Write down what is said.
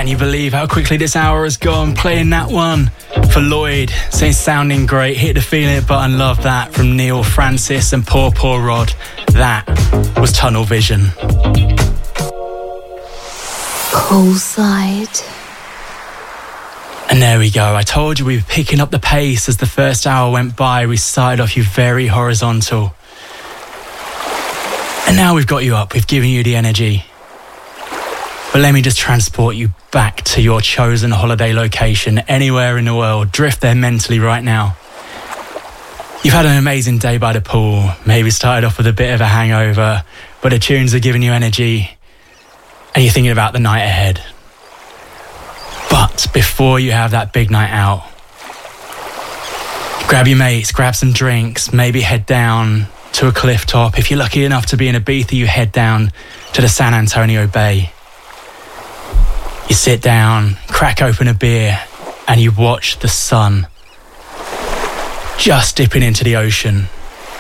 Can you believe how quickly this hour has gone? Playing that one for Lloyd, saying sounding great. Hit the Feeling It button, love that, from Neil Francis and Poor Rod. That was Tunnel Vision. Poolside. And there we go. I told you we were picking up the pace as the first hour went by. We started off you very horizontal. And now we've got you up. We've given you the energy. But let me just transport you back to your chosen holiday location, anywhere in the world. Drift there mentally right now. You've had an amazing day by the pool. Maybe started off with a bit of a hangover, but the tunes are giving you energy. And you're thinking about the night ahead. But before you have that big night out, grab your mates, grab some drinks, maybe head down to a cliff top. If you're lucky enough to be in Ibiza, you head down to the San Antonio Bay. You sit down, crack open a beer, and you watch the sun just dipping into the ocean.